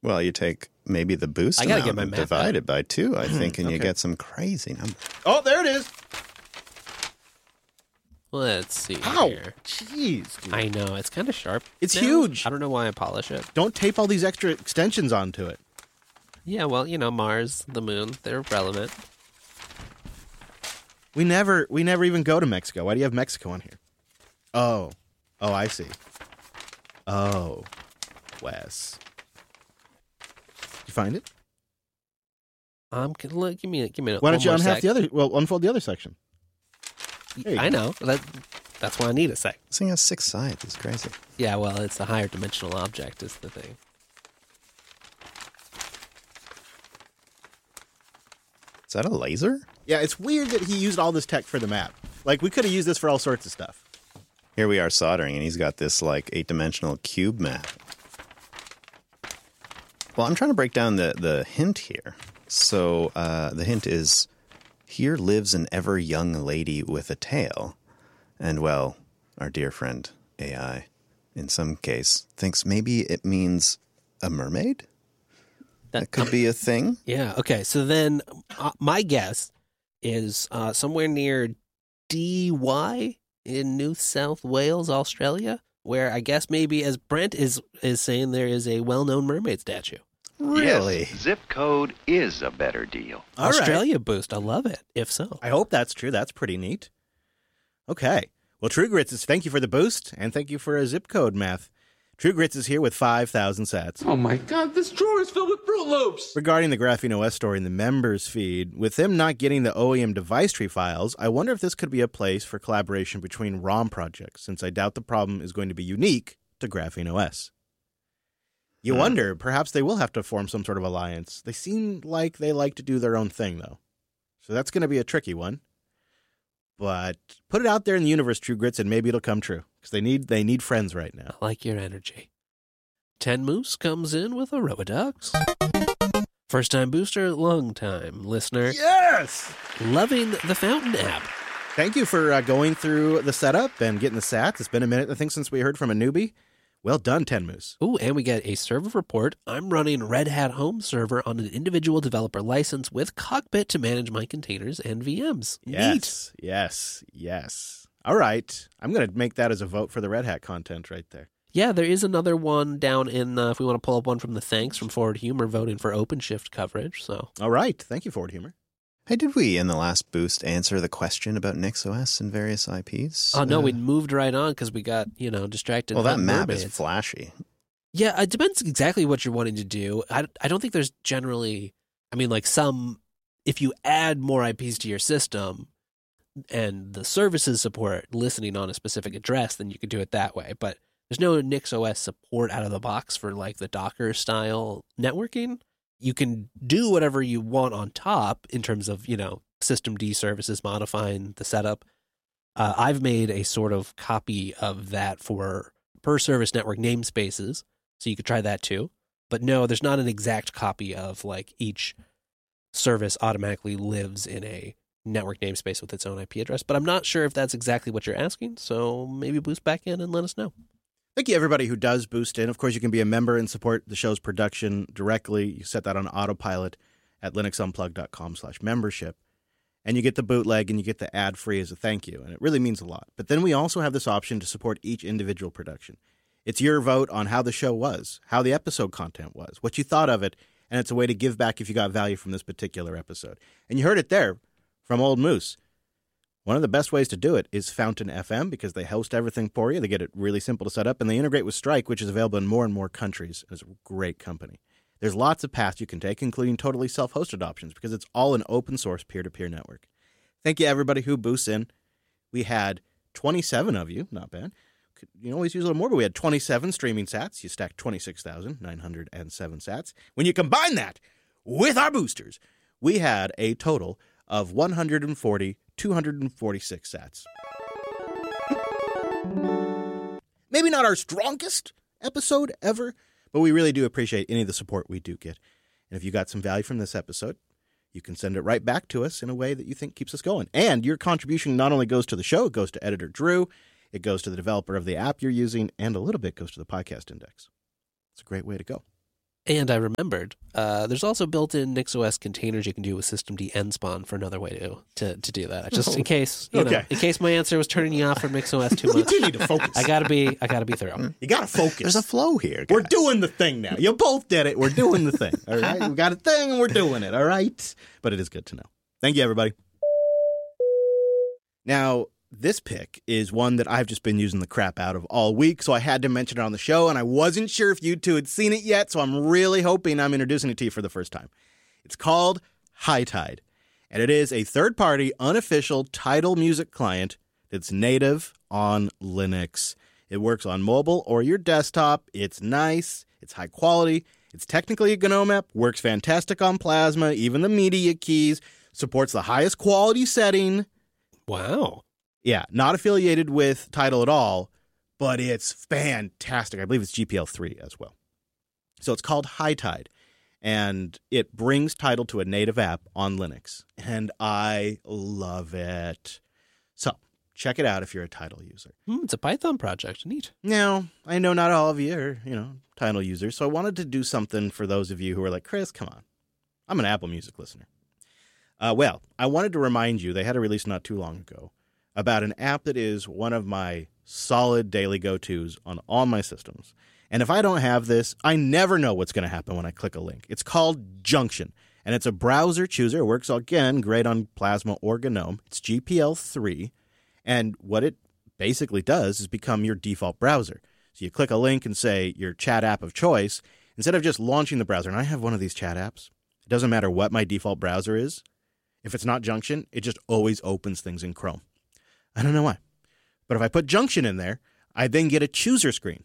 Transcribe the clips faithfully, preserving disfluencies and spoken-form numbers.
Well, you take maybe the boost I gotta amount get my and math divide out. it by two, I think, and Okay. you get some crazy number. Oh, there it is. Let's see Ow. here. Jeez, dude. I know, it's kind of sharp. It's now. huge. I don't know why I polish it. Don't tape all these extra extensions onto it. Yeah, well, you know, Mars, the moon, they're relevant. We never we never even go to Mexico. Why do you have Mexico on here? Oh. Oh, I see. Oh. Wes. Did you find it? Um, c- look, give me, a- give me. A, Why don't one you more unhalf sec. the other well, unfold the other section. There you I go. know. That, that's why I need a sec. This thing has six sides. It's crazy. Yeah, well, it's a higher dimensional object is the thing. Is that a laser? Yeah, it's weird that he used all this tech for the map. Like, we could have used this for all sorts of stuff. Here we are soldering, and he's got this like eight-dimensional cube map. Well, I'm trying to break down the, the hint here. So uh, the hint is, here lives an ever-young lady with a tail. And, well, our dear friend A I, in some case, thinks maybe it means a mermaid? That could be a thing. Yeah. Okay. So then, uh, my guess is uh, somewhere near D Y in New South Wales, Australia, where I guess maybe, as Brent is is saying, there is a well-known mermaid statue. Really? Yes, zip code is a better deal. All right. Australia boost. I love it. If so, I hope that's true. That's pretty neat. Okay. Well, True Grits is thank you for the boost, and thank you for a zip code math. True Grits is here with five thousand sats. Oh my god, this drawer is filled with Fruit Loops! Regarding the Graphene O S story in the members feed, with them not getting the O E M device tree files, I wonder if this could be a place for collaboration between ROM projects, since I doubt the problem is going to be unique to Graphene O S. You Hmm. wonder, perhaps they will have to form some sort of alliance. They seem like they like to do their own thing, though. So that's going to be a tricky one. But put it out there in the universe, True Grits, and maybe it'll come true. Because they need, they need friends right now. I like your energy. Ten Moose comes in with a Robodux. First time booster, long time listener. Yes! Loving the Fountain app. Thank you for uh, going through the setup and getting the sats. It's been a minute, I think, since we heard from a newbie. Well done, Ten Moose. Ooh, and we get a server report. I'm running Red Hat Home Server on an individual developer license with Cockpit to manage my containers and V Ms. Neat. Yes, yes, yes. All right. I'm going to make that as a vote for the Red Hat content right there. Yeah, there is another one down in, uh, if we want to pull up one from the thanks from Forward Humor, voting for OpenShift coverage. So All right. Thank you, Forward Humor. Hey, did we, in the last boost, answer the question about NixOS and various I Ps? Oh, no, Uh, we moved right on because we got, you know, distracted. Well, that by map is mermaids. flashy. Yeah, it depends exactly what you're wanting to do. I, I don't think there's generally, I mean, like some, if you add more I Ps to your system and the services support listening on a specific address, then you could do it that way. But there's no NixOS support out of the box for like the Docker style networking. You can do whatever you want on top in terms of, you know, systemd services, modifying the setup. Uh, I've made a sort of copy of that for per service network namespaces, so you could try that too. But no, there's not an exact copy of like each service automatically lives in a network namespace with its own I P address. But I'm not sure if that's exactly what you're asking, so maybe boost back in and let us know. Thank you, everybody who does boost in. Of course, you can be a member and support the show's production directly. You set that on autopilot at linuxunplug.com slash membership. And you get the bootleg and you get the ad-free as a thank you. And it really means a lot. But then we also have this option to support each individual production. It's your vote on how the show was, how the episode content was, what you thought of it, and it's a way to give back if you got value from this particular episode. And you heard it there from Old Moose. One of the best ways to do it is Fountain F M because they host everything for you. They get it really simple to set up, and they integrate with Strike, which is available in more and more countries. It's a great company. There's lots of paths you can take, including totally self-hosted options, because it's all an open-source peer-to-peer network. Thank you, everybody who boosts in. We had twenty-seven of you. Not bad. You can always use a little more, but we had twenty-seven streaming sats. You stacked twenty-six thousand nine hundred seven sats. When you combine that with our boosters, we had a total of one hundred forty, two hundred forty-six sats. Maybe not our strongest episode ever, but we really do appreciate any of the support we do get. And if you got some value from this episode, you can send it right back to us in a way that you think keeps us going. And your contribution not only goes to the show, it goes to editor Drew, it goes to the developer of the app you're using, and a little bit goes to the podcast index. It's a great way to go. And I remembered, uh, there's also built-in NixOS containers you can do with systemd nspawn for another way to to, to do that. Just in case, you Okay. know, in case my answer was turning you off from NixOS too You much. do need to focus. I gotta be, I gotta be thorough. You got to focus. There's a flow here. We're guys. doing the thing now. You both did it. We're doing the thing. All right. We got a thing and we're doing it. All right. But it is good to know. Thank you, everybody. Now, this pick is one that I've just been using the crap out of all week, so I had to mention it on the show, and I wasn't sure if you two had seen it yet, so I'm really hoping I'm introducing it to you for the first time. It's called High Tide, and it is a third-party, unofficial Tidal music client that's native on Linux. It works on mobile or your desktop. It's nice. It's high quality. It's technically a GNOME app. Works fantastic on Plasma. Even the media keys. Supports the highest quality setting. Wow. Yeah, not affiliated with Tidal at all, but it's fantastic. I believe it's G P L three as well. So it's called High Tide, and it brings Tidal to a native app on Linux, and I love it. So check it out if you're a Tidal user. Hmm, it's a Python project. Neat. Now, I know not all of you are, you know, Tidal users, so I wanted to do something for those of you who are like, Chris, come on. I'm an Apple Music listener. Uh, well, I wanted to remind you, they had a release not too long ago, about an app that is one of my solid daily go-tos on all my systems. And if I don't have this, I never know what's going to happen when I click a link. It's called Junction, and it's a browser chooser. It works, again, great on Plasma or GNOME. It's G P L three, and what it basically does is become your default browser. So you click a link and say your chat app of choice, instead of just launching the browser. And I have one of these chat apps. It doesn't matter what my default browser is. If it's not Junction, it just always opens things in Chrome. I don't know why. But if I put Junction in there, I then get a chooser screen.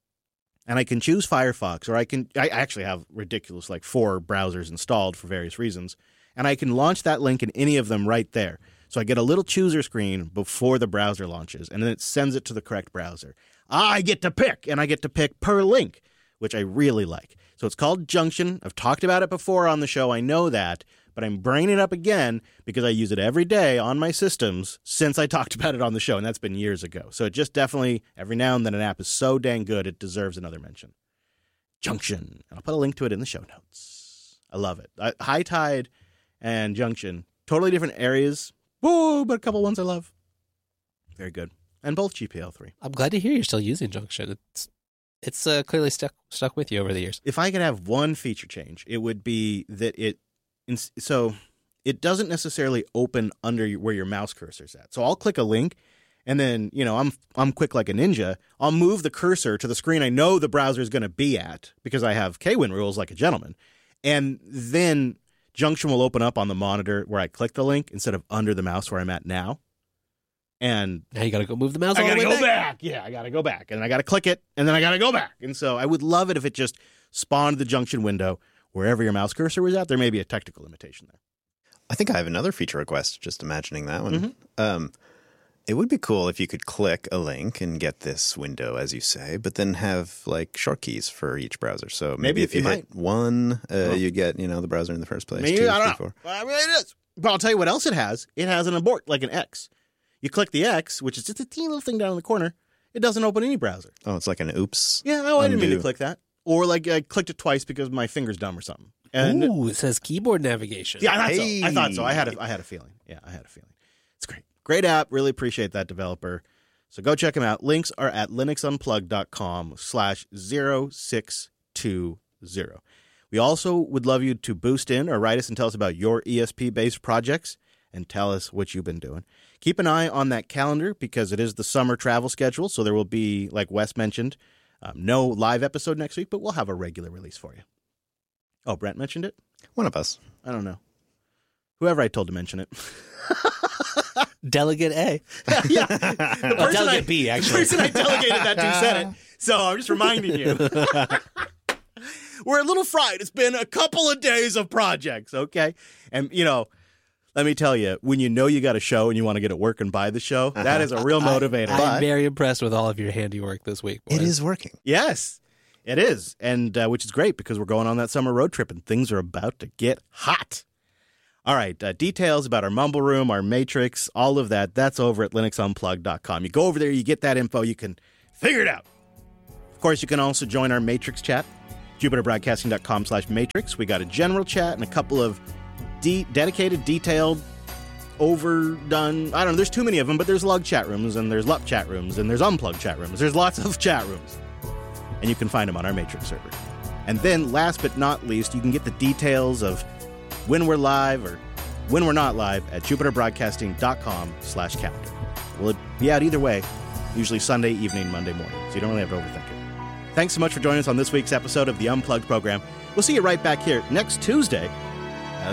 And I can choose Firefox, or I can, I actually have ridiculous, like four browsers installed for various reasons. And I can launch that link in any of them right there. So I get a little chooser screen before the browser launches, and then it sends it to the correct browser. I get to pick, and I get to pick per link, which I really like. So it's called Junction. I've talked about it before on the show. I know that. But I'm bringing it up again because I use it every day on my systems since I talked about it on the show, and that's been years ago. So it just definitely, every now and then, an app is so dang good, it deserves another mention. Junction. And I'll put a link to it in the show notes. I love it. I, High Tide and Junction, totally different areas. Whoa, but a couple ones I love. Very good. And both G P L three. I'm glad to hear you're still using Junction. It's it's uh, clearly stuck stuck with you over the years. If I could have one feature change, it would be that it so it doesn't necessarily open under where your mouse cursor's at. So I'll click a link, and then, you know, I'm I'm quick like a ninja. I'll move the cursor to the screen I know the browser is going to be at because I have Kwin rules like a gentleman. And then Junction will open up on the monitor where I click the link instead of under the mouse where I'm at now. And now you got to go move the mouse I all got the to way go back. back. Yeah, I got to go back. And I got to click it, and then I got to go back. And so I would love it if it just spawned the Junction window wherever your mouse cursor was at. There may be a technical limitation there. I think I have another feature request, just imagining that one. Mm-hmm. Um, it would be cool if you could click a link and get this window, as you say, but then have like short keys for each browser. So maybe, Maybe if you you hit one, uh, Oh. you get, you know, the browser in the first place. Maybe, two, I don't three, know. four. Well, I mean, it is. But I'll tell you what else it has. It has an abort, like an X. You click the X, which is just a teeny little thing down in the corner. It doesn't open any browser. Oh, it's like an oops. Yeah, oh, I didn't mean to Undo. click that. Or like I clicked it twice because my finger's dumb or something. And Ooh, it says keyboard navigation. yeah, I thought Hey. so. I thought so. I had a, I had a feeling. Yeah, I had a feeling. It's great. Great app. Really appreciate that developer. So go check them out. Links are at linuxunplugged.com slash 0620. We also would love you to boost in or write us and tell us about your E S P-based projects and tell us what you've been doing. Keep an eye on that calendar because it is the summer travel schedule, so there will be, like Wes mentioned, um, no live episode next week, but we'll have a regular release for you. Oh, Brent mentioned it? One of us. I don't know. Whoever I told to mention it. Delegate A. Yeah. The Oh, person Delegate I- B, actually. The person I delegated that to said it. So I'm just reminding you. We're a little fried. It's been a couple of days of projects, okay? And, you know, let me tell you, when you know you got a show and you want to get it working by the show, that is a real motivator. I'm very impressed with all of your handiwork this week. It boys. is working. Yes, it is. And uh, which is great because we're going on that summer road trip and things are about to get hot. All right, uh, details about our Mumble Room, our Matrix, all of that, that's over at linux unplugged dot com. You go over there, you get that info, you can figure it out. Of course, you can also join our Matrix chat. JupiterBroadcasting.com slash matrix. We got a general chat and a couple of de- dedicated, detailed, overdone, I don't know, there's too many of them, but there's lug chat rooms, and there's L U P chat rooms, and there's unplugged chat rooms. There's lots of chat rooms. And you can find them on our Matrix server. And then, last but not least, you can get the details of when we're live or when we're not live at JupiterBroadcasting.com slash calendar. We'll be out either way, usually Sunday evening, Monday morning, so you don't really have to overthink it. Thanks so much for joining us on this week's episode of the Unplugged program. We'll see you right back here next Tuesday